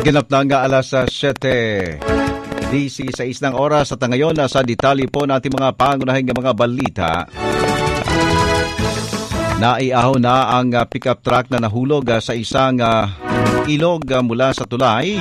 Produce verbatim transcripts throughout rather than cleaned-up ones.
Ganap na nga alas siyete. D C sa isang oras at ngayon sa detalye po natin mga pangunahing mga balita. Naiahaw na ang pickup truck na nahulog sa isang uh, ilog mula sa tulay.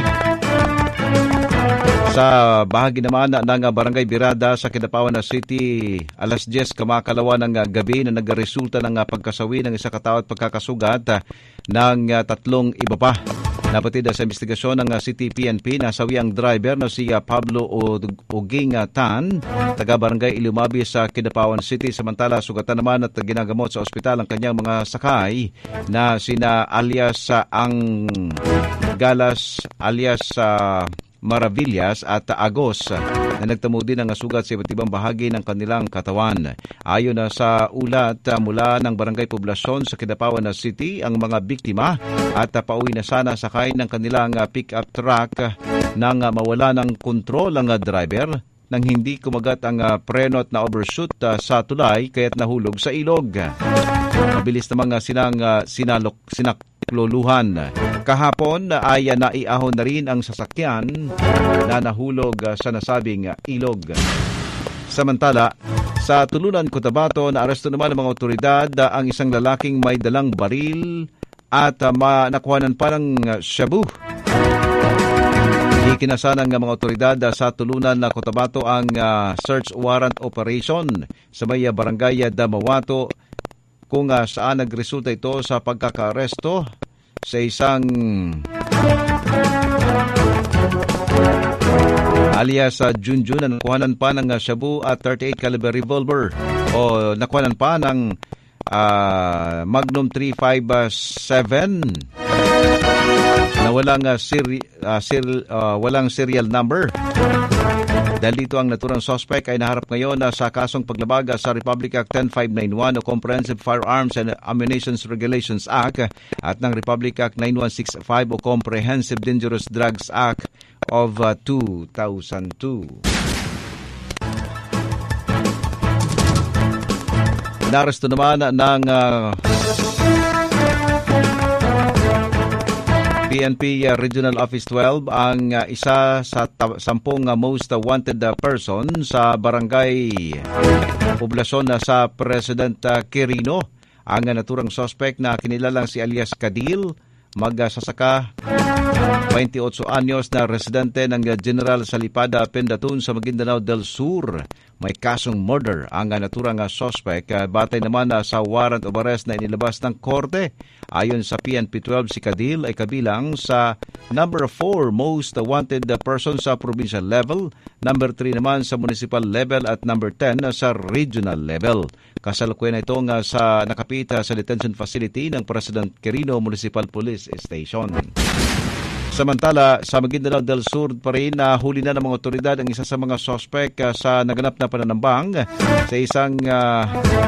Sa bahagi naman ng Barangay Birada sa Kidapawan City, alas diyes kamakalawa ng gabi na nagresulta ng pagkasawi ng isa katao at pagkakasugat ng tatlong iba pa. Napatid sa investigasyon ng City P N P, nasawi ang driver na si Pablo Uging Tan, taga-barangay Ilumabi sa Kidapawan City. Samantala, sugatan naman at ginagamot sa ospital ang kanyang mga sakay na sina alias ang Galas, alias uh, Maravillas at Agos na nagtamo din ng sugat sa iba't ibang bahagi ng kanilang katawan. Ayon na sa ulat mula ng Barangay Poblasyon sa Kidapawan City, ang mga biktima at pauwi na sana sakay ng kanilang pick-up truck nang mawala ng kontrol ang driver nang hindi kumagat ang preno at na overshoot sa tulay kaya't nahulog sa ilog. Mabilis namang sinang sinalok sinakloluhan. Kahapon ay naiahon na rin ang sasakyan na nahulog sa nasabing ilog. Samantala, sa Tulunan, Cotabato, naaresto naman ng mga otoridad ang isang lalaking may dalang baril at uh, nakuhanan pa ng shabu. Ikinasan ng mga otoridad sa Tulunan na Cotabato ang uh, search warrant operation sa may barangay Damawato kung uh, saan nagresulta ito sa pagkakaaresto sa isang alias uh, Junjun na nakuhanan pa ng uh, shabu at thirty-eight caliber revolver o nakuhanan pa ng uh, Magnum three fifty-seven na walang uh, seri, uh, seri, uh, walang serial number. Dahil dito ang naturang suspect ay naharap ngayon sa kasong paglabag sa Republic Act ten five ninety-one o Comprehensive Firearms and Ammunition Regulations Act at ng Republic Act ninety-one sixty-five o Comprehensive Dangerous Drugs Act of uh, two thousand two. Inaresto naman ng uh, P N P uh, Regional Office twelve ang uh, isa sa ta- sampung uh, most uh, wanted uh, person sa barangay Poblasyon na uh, sa President uh, Quirino. Ang uh, naturang suspect na kinilalang si alias Kadil, magsasaka twenty-eight anyos na residente ng uh, General Salipada, Pendatun sa Maguindanao del Sur. May kasong murder ang uh, naturang uh, suspect. Uh, batay naman uh, sa warrant of arrest na inilabas ng korte. Ayon sa P N P twelve, si Kadil ay kabilang sa number four most wanted person sa provincial level, number three naman sa municipal level at number ten sa regional level. Kasalukuyan ito nga sa nakapita sa detention facility ng President Quirino Municipal Police Station. Samantala, sa Maguindanao del Sur pa rin, nahuli na ng mga otoridad ang isa sa mga suspect uh, sa naganap na pananambang sa isang uh,